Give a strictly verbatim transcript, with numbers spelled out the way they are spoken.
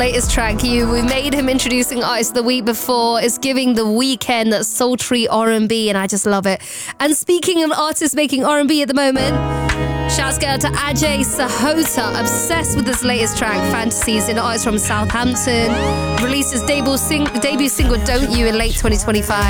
Latest track, you. We made him introducing artist of the week before. It's giving The Weeknd that sultry R and B, and I just love it. And speaking of artists making R and B at the moment, shouts go out to Ajay Sahota, obsessed with this latest track, Fantasies, an artist from Southampton. Released his debut, sing- debut single Don't You in late twenty twenty-five.